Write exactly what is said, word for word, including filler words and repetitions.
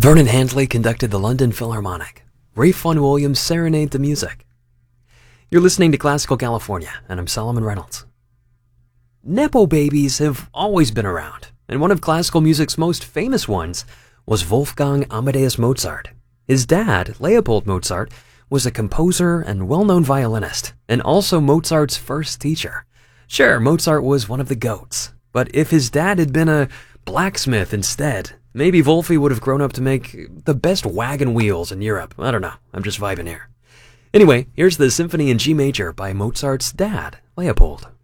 Vernon Handley conducted the London Philharmonic. Ralph Vaughan Williams serenaded the music. You're listening to Classical California, and I'm Solomon Reynolds. Nepo babies have always been around, and one of classical music's most famous ones was Wolfgang Amadeus Mozart. His dad, Leopold Mozart, was a composer and well-known violinist, and also Mozart's first teacher. Sure, Mozart was one of the goats, but if his dad had been a blacksmith instead, maybe Wolfie would have grown up to make the best wagon wheels in Europe. I don't know, I'm just vibing here. Anyway, here's the Symphony in G Major by Mozart's dad, Leopold.